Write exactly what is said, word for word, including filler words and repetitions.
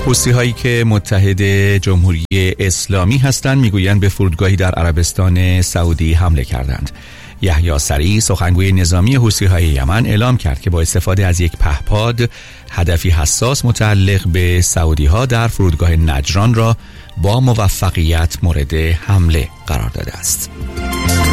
حوثی هایی که متحد جمهوری اسلامی هستند میگویند به فرودگاهی در عربستان سعودی حمله کردند. یحیی سریع سخنگوی نظامی حوثی های یمن اعلام کرد که با استفاده از یک پهپاد هدفی حساس متعلق به سعودی ها در فرودگاه نجران را با موفقیت مورد حمله قرار داده است.